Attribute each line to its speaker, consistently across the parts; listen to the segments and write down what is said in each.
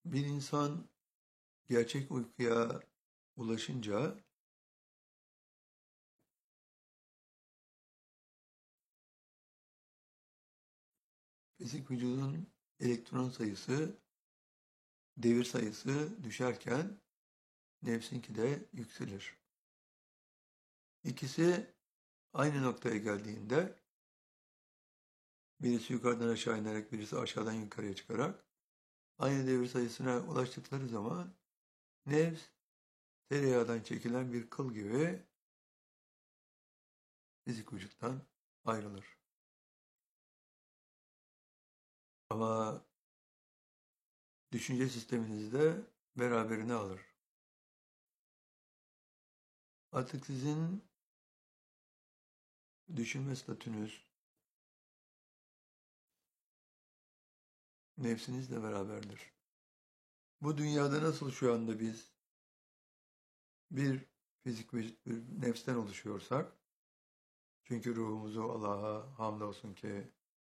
Speaker 1: Bir insan gerçek uykuya ulaşınca fizik vücudun elektron sayısı, devir sayısı düşerken nefsinki de yükselir. İkisi aynı noktaya geldiğinde birisi yukarıdan aşağı inerek birisi aşağıdan yukarıya çıkarak aynı devir sayısına ulaştıkları zaman nefs tereyağdan çekilen bir kıl gibi fizik vücuttan ayrılır. Ama düşünce sisteminizi de beraberine alır. Artık sizin düşünme statünüz nefsinizle beraberdir. Bu dünyada nasıl şu anda biz bir fizik vücut, bir nefsten oluşuyorsak, çünkü ruhumuzu Allah'a hamdolsun ki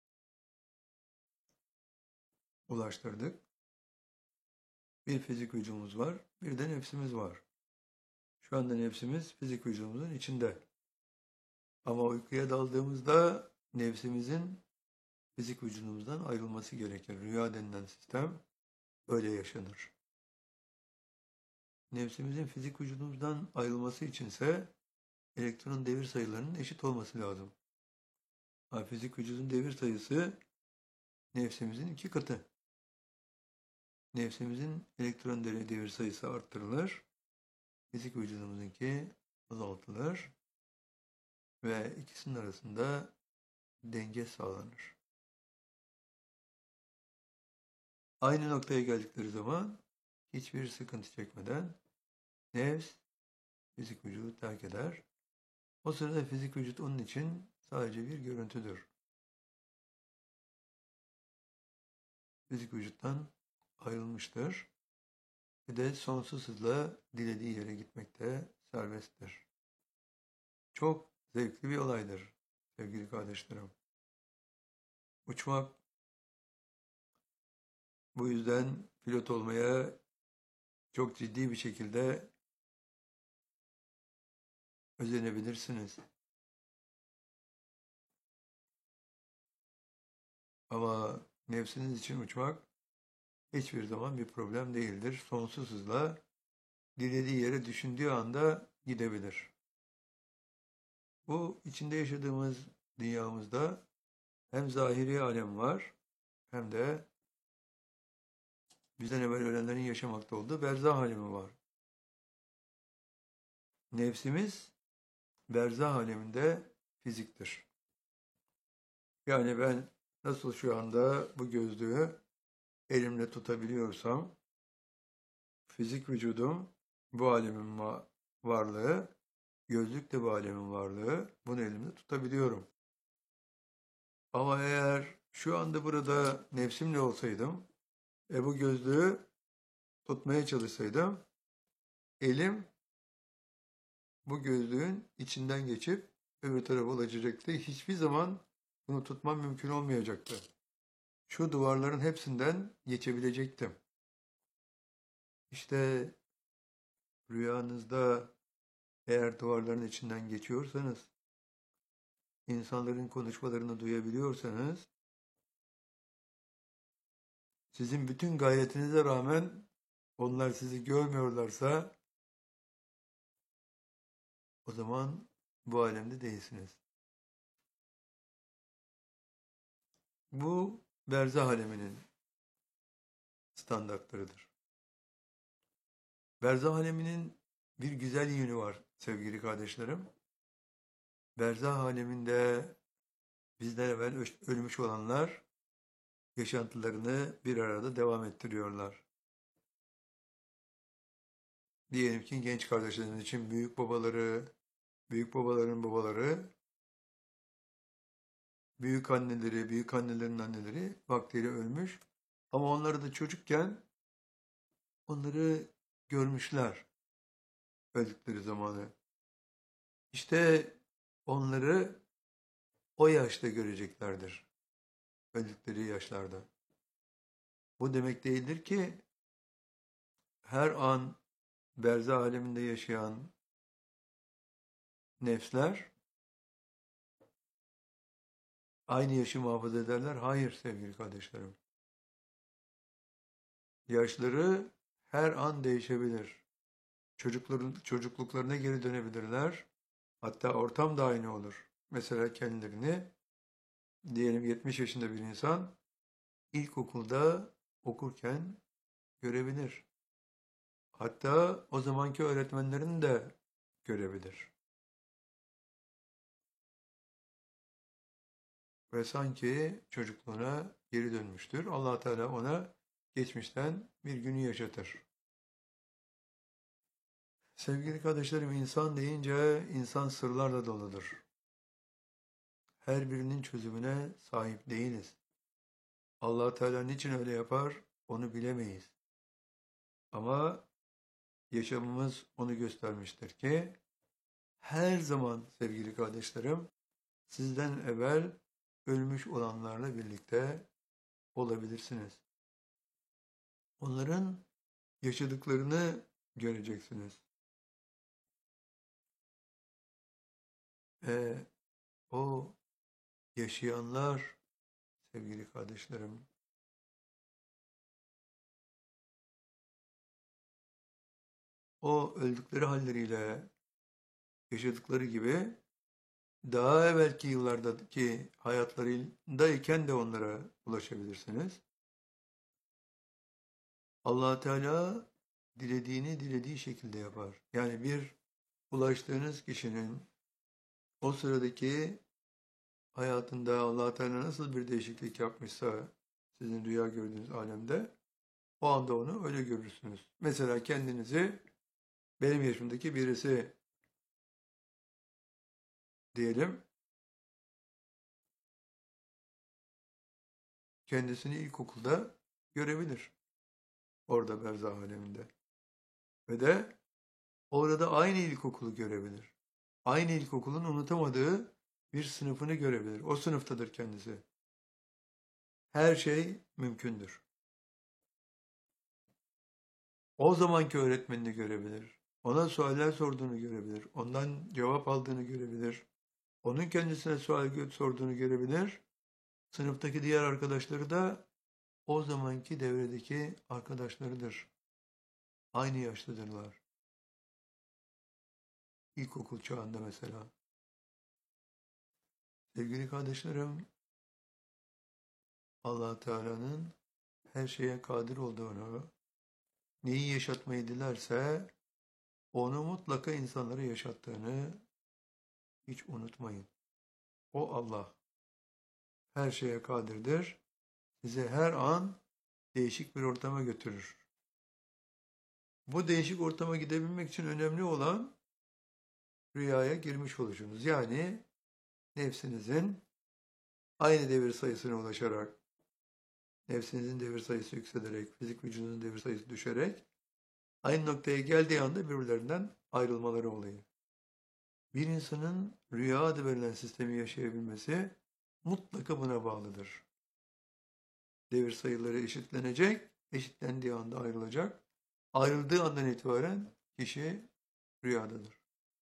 Speaker 1: ulaştırdık. Bir fizik vücudumuz var, bir de nefsimiz var. Şu anda nefsimiz fizik vücudumuzun içinde. Ama uykuya daldığımızda nefsimizin fizik vücudumuzdan ayrılması gerekir. Rüya denilen sistem öyle yaşanır. Nefsimizin fizik vücudumuzdan ayrılması içinse elektron devir sayılarının eşit olması lazım. Ama fizik vücudun devir sayısı nefsimizin 2 katı. Nefsimizin elektron devir sayısı arttırılır. Fizik vücudumuzunki azaltılır. Ve ikisinin arasında denge sağlanır. Aynı noktaya geldikleri zaman hiçbir sıkıntı çekmeden nefs fizik vücudu terk eder. O sırada fizik vücut onun için sadece bir görüntüdür. Fizik vücuttan ayrılmıştır ve de sonsuz hızla dilediği yere gitmekte serbesttir. Çok zevkli bir olaydır sevgili kardeşlerim. Uçmak, bu yüzden pilot olmaya çok ciddi bir şekilde özenebilirsiniz. Ama nefsiniz için uçmak hiçbir zaman bir problem değildir. Sonsuz hızla dilediği yere düşündüğü anda gidebilir. Bu içinde yaşadığımız dünyamızda hem zahiri alem var hem de bizden evvel ölenlerin yaşamakta olduğu berzah alemi var. Nefsimiz berzah aleminde fiziktir. Yani ben nasıl şu anda bu gözlüğü elimle tutabiliyorsam, fizik vücudum bu alemin varlığı, gözlük de bu alemin varlığı, bunu elimde tutabiliyorum. Ama eğer şu anda burada nefsimle olsaydım, bu gözlüğü tutmaya çalışsaydım, elim bu gözlüğün içinden geçip öbür tarafa ulaşacaktı. Hiçbir zaman bunu tutmam mümkün olmayacaktı. Şu duvarların hepsinden geçebilecektim. İşte rüyanızda eğer duvarların içinden geçiyorsanız, insanların konuşmalarını duyabiliyorsanız, sizin bütün gayretinize rağmen onlar sizi görmüyorlarsa, o zaman bu alemde değilsiniz. Bu berzah aleminin standartlarıdır. Berzah aleminin bir güzel yönü var sevgili kardeşlerim. Berzah aleminde bizden evvel ölmüş olanlar yaşantılarını bir arada devam ettiriyorlar. Diyelim ki genç kardeşlerimiz için büyük babaları, büyük babaların babaları, büyük anneleri, büyük annelerin anneleri vaktiyle ölmüş. Ama onları da çocukken onları görmüşler öldükleri zamanı. İşte onları o yaşta göreceklerdir. Öldükleri yaşlarda. Bu demek değildir ki her an berzah aleminde yaşayan nefsler aynı yaşı muhafaza ederler. Hayır sevgili kardeşlerim. Yaşları her an değişebilir. Çocukluklarına geri dönebilirler. Hatta ortam da aynı olur. Mesela kendilerini diyelim 70 yaşında bir insan ilkokulda okurken görebilir. Hatta o zamanki öğretmenlerini de görebilir. Ve sanki çocukluğuna geri dönmüştür. Allah Teala ona geçmişten bir günü yaşatır. Sevgili kardeşlerim, insan deyince insan sırlarla doludur. Her birinin çözümüne sahip değiliz. Allah Teala niçin öyle yapar onu bilemeyiz. Ama yaşamımız onu göstermiştir ki her zaman sevgili kardeşlerim sizden evvel ölmüş olanlarla birlikte olabilirsiniz. Onların yaşadıklarını göreceksiniz. O yaşayanlar sevgili kardeşlerim o öldükleri halleriyle yaşadıkları gibi daha evvelki yıllardaki hayatlarındayken de onlara ulaşabilirsiniz. Allah Teala dilediğini dilediği şekilde yapar. Yani bir ulaştığınız kişinin o sıradaki hayatında Allah Teala nasıl bir değişiklik yapmışsa sizin rüya gördüğünüz alemde o anda onu öyle görürsünüz. Mesela kendinizi benim yaşımdaki birisi diyelim kendisini ilkokulda görebilir. Orada berzah aleminde. Ve de orada aynı ilkokulu görebilir. Aynı ilkokulun unutamadığı bir sınıfını görebilir. O sınıftadır kendisi. Her şey mümkündür. O zamanki öğretmenini görebilir. Ona sualler sorduğunu görebilir. Ondan cevap aldığını görebilir. Onun kendisine sual sorduğunu görebilir. Sınıftaki diğer arkadaşları da o zamanki devredeki arkadaşlarıdır. Aynı yaşlıdırlar. İlkokul çağında mesela. Sevgili kardeşlerim, Allah Teala'nın her şeye kadir olduğunu, neyi yaşatmayı dilerse onu mutlaka insanlara yaşattığını hiç unutmayın. O Allah her şeye kadirdir. Sizi her an değişik bir ortama götürür. Bu değişik ortama gidebilmek için önemli olan rüyaya girmiş oluşunuz. Yani nefsinizin aynı devir sayısına ulaşarak, nefsinizin devir sayısı yükselerek, fizik vücudunuzun devir sayısı düşerek aynı noktaya geldiği anda birbirlerinden ayrılmaları olayı. Bir insanın rüya adı verilen sistemi yaşayabilmesi mutlaka buna bağlıdır. Devir sayıları eşitlenecek, eşitlendiği anda ayrılacak. Ayrıldığı andan itibaren kişi rüyadadır.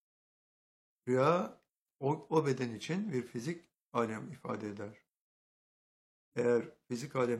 Speaker 1: Rüya o beden için bir fizik alem ifade eder. Eğer fizik alem